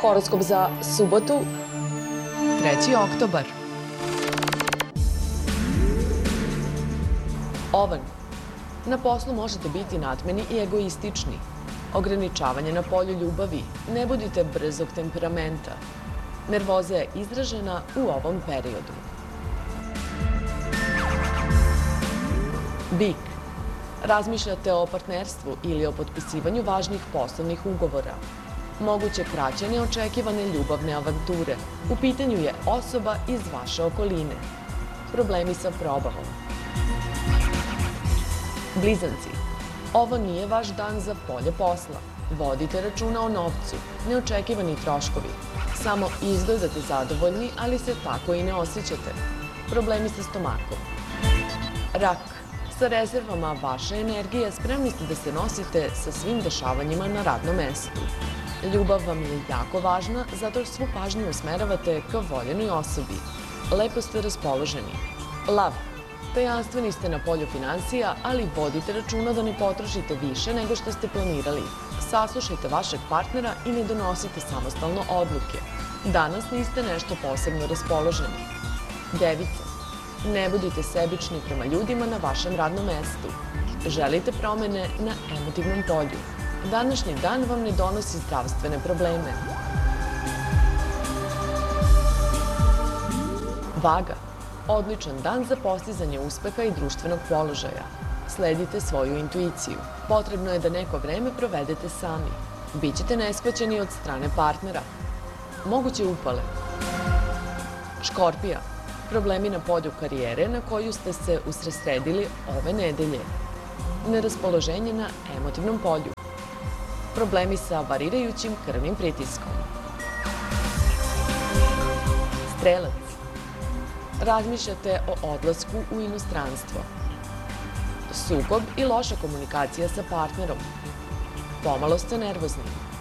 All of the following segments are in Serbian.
Horoskop za subotu, 3. oktobar. Ovan. Na poslu možete biti nadmeni i egoistični. Ograničavanje na polju ljubavi. Ne budite brzog temperamenta. Nervoza je izražena u ovom periodu. Bik. Razmišljate o partnerstvu ili o potpisivanju važnih poslovnih ugovora. Moguće kraće neočekivane ljubavne avanture. U pitanju je osoba iz vaše okoline. Problemi sa probavom. Blizanci. Ovo nije vaš dan za polje posla. Vodite računa o novcu, neočekivani troškovi. Samo izgledate zadovoljni, ali se tako i ne osjećate. Problemi sa stomakom. Rak. Sa rezervama vaše energije spremni ste da se nosite sa svim dešavanjima na radnom mestu. Ljubav vam je jako važna, zato svu pažnju usmeravate ka voljenoj osobi. Lepo ste raspoloženi. Lav. Tajanstveni ste na polju finansija, ali vodite računa da ne potrošite više nego što ste planirali. Saslušajte vašeg partnera i ne donosite samostalno odluke. Danas niste nešto posebno raspoloženi. Devica. Ne budite sebični prema ljudima na vašem radnom mestu. Želite promene na emotivnom polju. Današnji dan vam ne donosi zdravstvene probleme. Vaga. Odličan dan za postizanje uspeha i društvenog položaja. Sledite svoju intuiciju. Potrebno je da neko vreme provedete sami. Bićete neshvaćeni od strane partnera. Moguće upale. Škorpija. Problemi na polju karijere na koju ste se usredsredili ove nedelje. Neraspoloženje na emotivnom polju. Problemi sa varirajućim krvnim pritiskom. Strelac. Razmišljate o odlasku u inostranstvo. Sukob i loša komunikacija sa partnerom. Pomalo ste nervozni.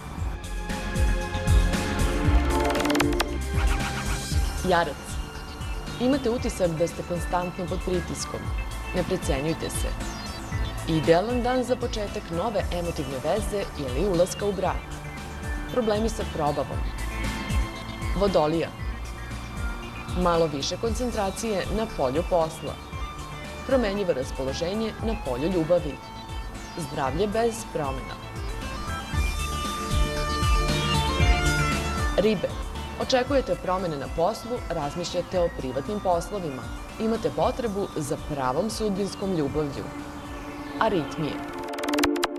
Jarac. Imate utisak da ste konstantno pod pritiskom. Ne precenjujte se. Idealan dan za početak nove emotivne veze ili ulaska u brak. Problemi sa probavom. Vodolija. Malo više koncentracije na polju posla. Promenljivo raspoloženje na polju ljubavi. Zdravlje bez promena. Ribe. Očekujete promene na poslu, razmišljate o privatnim poslovima. Imate potrebu za pravom sudbinskom ljubavlju. Aritmije.